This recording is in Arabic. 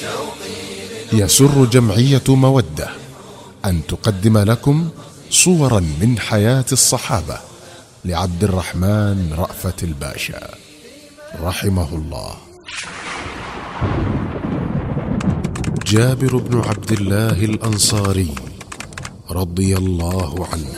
يسر جمعية مودة أن تقدم لكم صورا من حياة الصحابة لعبد الرحمن رأفت الباشا رحمه الله. جابر بن عبد الله الأنصاري رضي الله عنه